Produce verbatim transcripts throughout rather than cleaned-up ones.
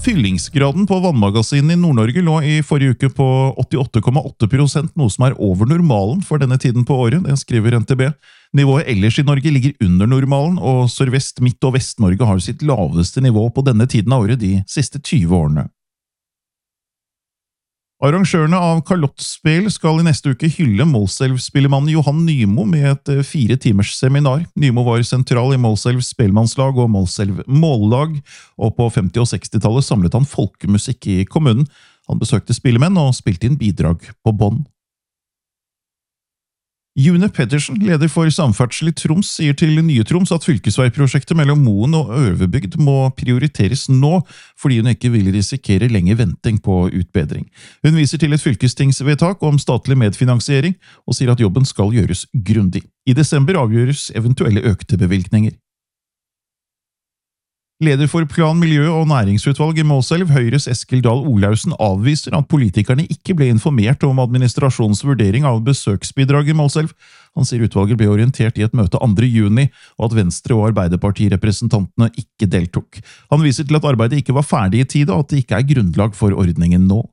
Fyllingsgraden på vannmagasinene i Nord-Norge lå i forrige uke på åttiåtte komma åtte prosent, noe som er over normalen for denne tiden på året, det skriver N T B. Nivået ellers i Norge ligger under normalen, og Sørvest-, Midt- og Vest-Norge har sitt laveste nivå på denne tiden av året de siste tyve årene. Arrangørene av Kalottspel skal i neste uke hylle Målselv-spillemannen Johan Nymo med et fire timers seminar. Nymo var sentral i Målselv spellemannslag og Målselv mållag, og på femti- og sekstitallet samlet han folkemusikk i kommunen. Han besøkte spillemenn og spilte inn bidrag på bånd. June Pettersen, leder for samferdsel i Troms, sier til Nye Troms at fylkesveiprosjektet mellom Moen og Øverbygd må prioriteres nå, fordi hun ikke vil risikere lenge venting på utbedring. Hun viser til et fylkestingsvedtak om statlig medfinansiering, og sier at jobben skal gjøres grundig. I desember avgjøres eventuelle økte bevilgninger. Leder for Plan-, miljø- og næringsutvalg i Målselv, Høyres Eskil Dahl Olausen, avviser at politikerne ikke ble informert om administrasjonens vurdering av besøksbidrag i Målselv. Han sier utvalget ble orientert i et møte andre juni, og at Venstre- og Arbeiderpartirepresentantene ikke deltok. Han viser til at arbeidet ikke var ferdig i tide, og at det ikke er grunnlag for ordningen nå.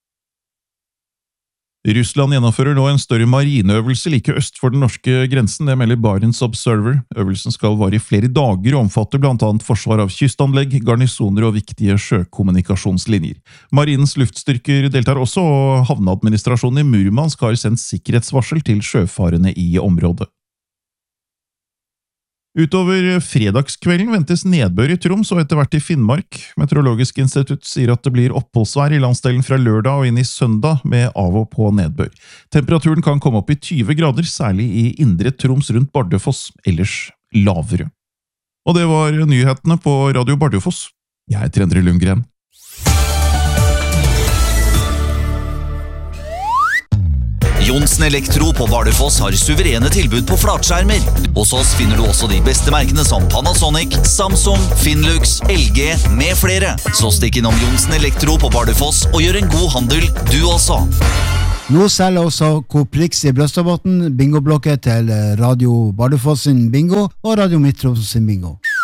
Russland gjennomfører nå en større marineøvelse like øst for den norske grensen, det melder Barents Observer. Øvelsen skal vare i flere dager og omfatter blant annet forsvar av kystanlegg, garnisoner og viktige sjøkommunikasjonslinjer. Marinens luftstyrker deltar også, og havneadministrasjonen i Murmansk har sendt sikkerhetsvarsel til sjøfarende i området. Utover fredagskvelden ventes nedbør i Troms og etter hvert i Finnmark. Meteorologisk institutt sier at det blir oppholdsvær i landsdelen fra lørdag og inn i søndag med av og på nedbør. Temperaturen kan komme opp i tyve grader, særlig i indre Troms rundt Bardufoss, ellers lavere. Og det var nyhetene på Radio Bardufoss. Jeg heter Endre Lundgren. Johnsen Elektro på Bardufoss har suverene tilbud på flatskjermer. Hos oss finner du også de beste merkene som Panasonic, Samsung, Finlux, L G med flere. Så stikk innom Johnsen Elektro på Bardufoss og gjør en god handel, du også. Nå selger også Coop Rix i Brøstadbotn bingoblokker til Radio Bardufoss sin bingo og Radio Midt-Troms sin bingo.